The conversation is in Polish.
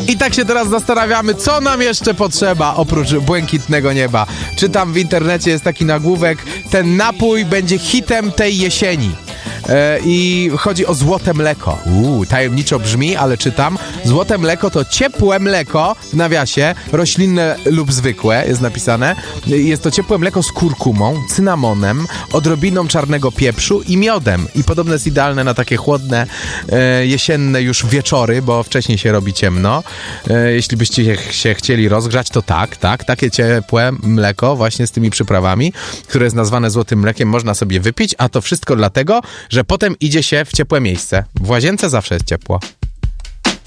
I tak się teraz zastanawiamy, co nam jeszcze potrzeba oprócz błękitnego nieba. Czytam w internecie, jest taki nagłówek, ten napój będzie hitem tej jesieni. I chodzi o złote mleko. Tajemniczo brzmi, ale czytam. Złote mleko to ciepłe mleko, w nawiasie, roślinne lub zwykłe, jest napisane. Jest to ciepłe mleko z kurkumą, cynamonem, odrobiną czarnego pieprzu i miodem. I podobno jest idealne na takie chłodne, jesienne już wieczory, bo wcześniej się robi ciemno. Jeśli byście się chcieli rozgrzać, to takie ciepłe mleko właśnie z tymi przyprawami, które jest nazwane złotym mlekiem, można sobie wypić, a to wszystko dlatego, że potem idzie się w ciepłe miejsce. W łazience zawsze jest ciepło.